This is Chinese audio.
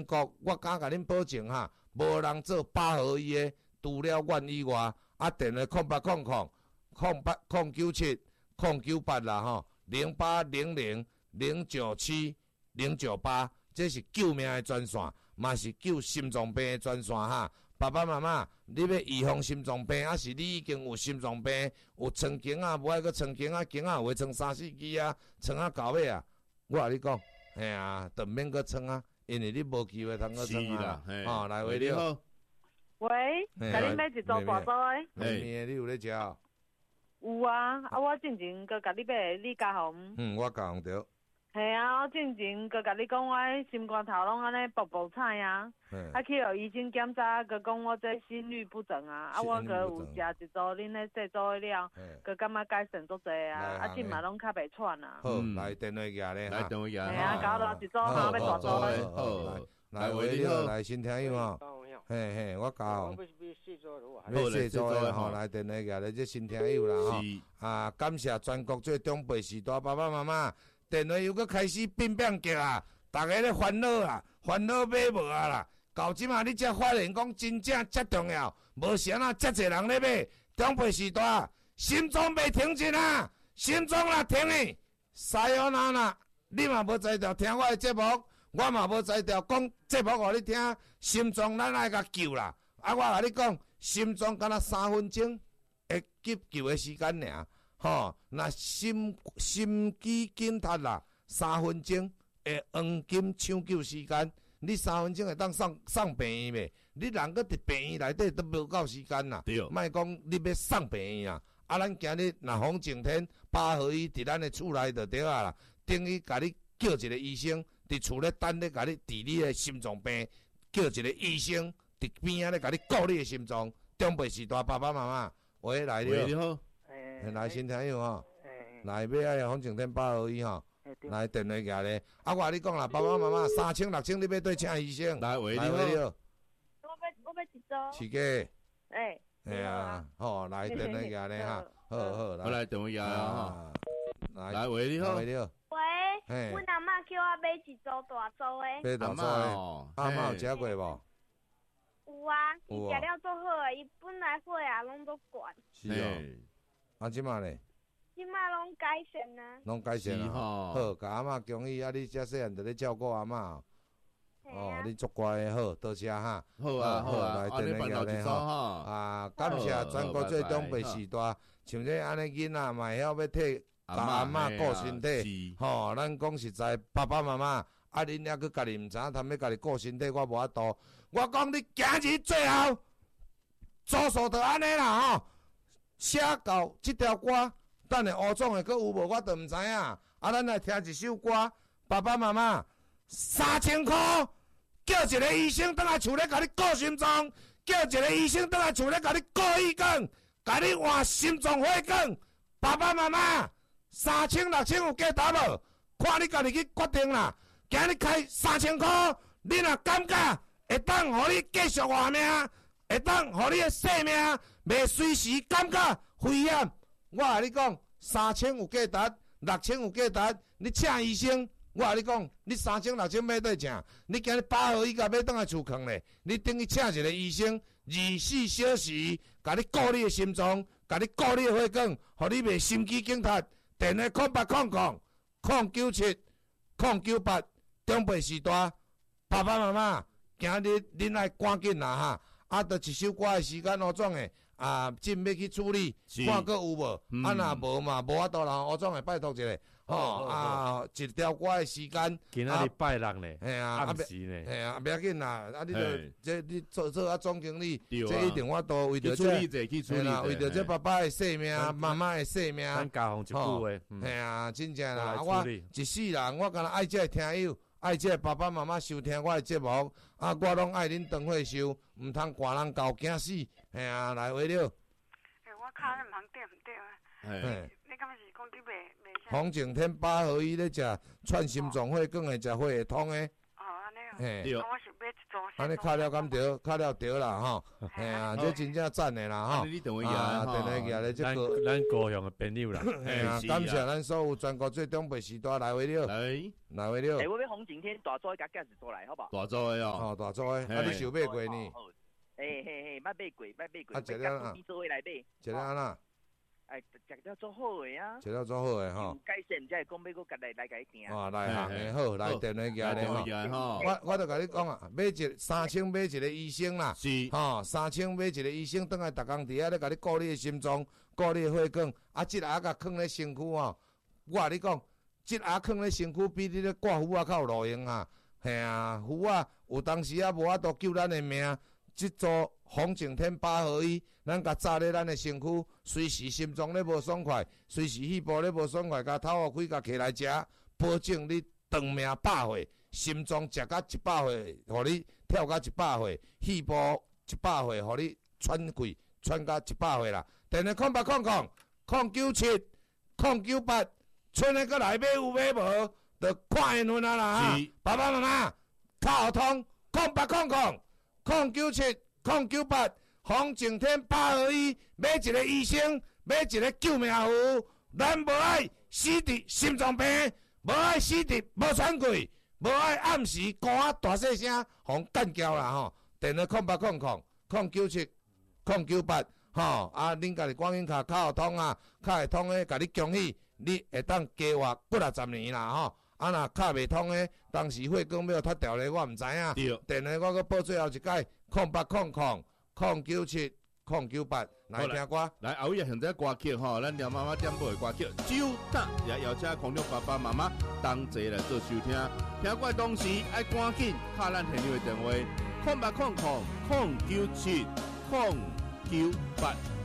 国我敢甲恁保证哈，无人做8合1的，除了阮以外，电话0800-097-098啦吼，0800-097-098，这是救命的专线，嘛是救心脏病的专线哈。爸爸妈妈，你要预防心脏病，还是你已经有心脏病，有床经啊，无爱个床经啊，经啊有诶床3、4支啊，床啊到尾啊，我甲你讲，嘿啊，就免个床啊，因为你无机会通个床啊。哦，来喂，你好。 喂，甲恁买一组大组诶。 妹，你有咧食？ 有啊，我进前佮甲你买李家红。 我家红着。 系啊，我进前佮甲你讲，我心肝头拢安尼爆爆菜啊，去互医生检查，佮讲我这心律不整啊，我佮有食一组恁咧这组的料，佮感觉改善足济啊，即嘛拢较袂喘啊。 好，来电话夹咧， 来电话夹。 系啊，搞到一组哈，要大组诶。 好，来喂，你好，来新听友吼。嘿，我家红。要谢组的吼，来电话夹咧，这新听友啦吼。感谢全国最长辈时代爸爸妈妈。电话又搁开始变叫啊！大家咧烦恼啊，烦恼买无啊啦！到即马你才发现讲真正遮重要，无啥啊，遮侪人咧买。长辈时代，心脏袂停止啊！心脏若停去，塞哟那啦！你嘛无才调听我的节目，我嘛无才调讲节目互你听。心脏咱爱甲救啦！我甲你讲，心脏敢若3分钟会急救的时间尔。吼，那心肌紧贴啦，3分钟的黄金抢救时间，你3分钟会当送病院袂？你人搁伫病院内底都无够时间啦。对，莫讲你要送病院啊！咱今日若风晴天8合1伫咱的厝内就对啊啦，等于甲你叫一个医生伫厝咧等咧甲你治你的心脏病，叫一个医生伫边仔咧甲你顾你的心脏。长辈时代爸爸妈妈，喂，来了。你好。来新听友吼，来要爱风晴天8合1吼，来电话夹咧。我甲你讲啦，爸爸妈妈3000、6000，你要对请医生。来喂，你好。 我要一组。 是个。系啊，吼，来电话夹咧哈，好， 我来电话夹啊哈。来喂，你好。你好。 喂，阮阿嬷叫我买一组大组的。 买大组的，阿嬷有食过无？ 有啊，伊食了足好诶，伊本来血压拢都悬。 是哦。即马咧？ 即马拢改善啊。 拢改善啊！好，甲阿嬷恭喜啊！你遮细汉就咧照顾阿嬷。哦，你足乖诶，好，多谢哈。 好啊， 来电话夹咧吼。感谢全国最长辈时代，像这安尼囡仔嘛会晓要替阿嬷顾身体。吼，咱讲实在，爸爸妈妈。恁还佫家己毋知影，通要家己顾身体，我无法度。我讲你今日最后，做数就安尼啦吼。写到即条歌，等下吴总会佫有无，我都毋知影。咱来听一首歌，爸爸妈妈3000块，叫一个医生倒来厝咧，甲你顾心脏；叫一个医生倒来厝咧，甲你顾血管，甲你换心脏血管。爸爸妈妈3000、6000有价值无？看你家己去决定啦。今日开3000块，你若感觉会当互你继续活命，会当互你的生命袂随时感觉危险。我甲你讲，3000有价值，6000有价值。你请医生，我甲你讲，你3000、6000买对正。你今日8合1甲要倒来厝囥咧，你等于请一个医生，24小时，甲你顾你的心脏，甲你顾你的血管，互你袂心肌梗塞。电话0800-097-098。长辈时代，爸爸妈妈，今日恁爱赶紧啦哈！就一首歌的时间，吴总诶真要去处理，看佫有无？若无嘛，无法度啦。吴总会拜托一下，吼一条歌的时间。 今仔日拜六呢？ 嘿暗时呢？ 嘿不要紧啦。你这你做总经理，这一定我都为着这，为着这爸爸的性命，妈妈的性命。 咱家风一句话， 嘿真正啦。我一世人，我敢若爱这听友。爱这爸爸妈妈收听我的节目，我拢爱恁长岁寿，毋通寒人教惊死。来话了。 我卡咧忙对毋对啊？你敢是讲你袂？ 风晴天8合1咧食串心脏血管的，食血会通的。 安尼嘿， 我是买一组。 安尼卡了敢对，卡了对啦吼，嘿啊，这真正赞的啦吼。 你电话举啊，电话举咧，这个咱高雄的朋友啦， 嘿啊，感谢咱所有全国最长辈时代来回了，来回了。 我要红景天大组甲架子做来，好不好？ 大组的哦， 哦，大组的，啊，你想买过呢？ 嘿，莫买贵， 啊，一了啊， 做伙来买， 一了安那？ 哎，食了做好诶啊！ 食了做好诶吼。 改善才会讲要搁来甲伊订。 啊，来行诶好，来电话举咧吼。我著甲你讲啊，买3000买一个医生啦， 是吼3000买一个医生，等下逐工伫遐咧甲你顾你诶心脏，顾你诶血管，啊，即下甲放咧身躯吼，我甲你讲，即下放咧身躯比你咧挂符啊较有路用啊，嘿啊，符啊有当时啊无法度救咱诶命。即组风景天8合1，咱甲炸咧咱的身躯，随时心脏咧无爽快，随时肺部咧无爽快，甲头壳开甲起来食，保证你长命100岁，心脏食到100岁，互你跳到100岁，肺部100岁，互你喘气喘到100岁啦。电话097 098，剩的搁来买有买无，着看缘分啊啦哈！爸爸妈妈，卡通097 098，风景天8合1，买一个医生，买一个救命符。咱无爱死伫心脏病，无爱死伫无喘气，无爱暗时歌啊大细声，互干叫啦吼。电话098 097 098，吼啊，恁家己观音卡卡通啊，卡会通的，甲你恭喜，你会当加活几60年啦吼。啊，若卡袂通的，当时血管要脱掉咧，我毋知影。电话我搁报最后一届，0800 097 098，来听歌。 来后日现在歌曲吼，咱聊妈妈点播的歌曲，就等也邀请观众爸爸妈妈同齐来做收听。听歌同时爱赶紧敲咱现场的电话，0800 097 098。